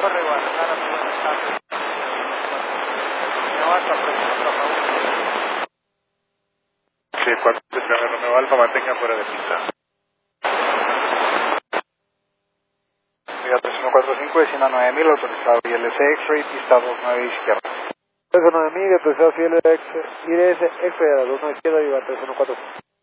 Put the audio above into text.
Corre, Guadalajara, muy buenas tardes. Romeo Alfa, próximo, por favor. Sí, 4 Romeo Alfa, mantenga fuera de pista. Vía 3145, vecina 9000, autorizado ILS X-Ray, pista 29 izquierda. 9000, autorizado ILS X-Ray a la 29 izquierda, Viva 3145.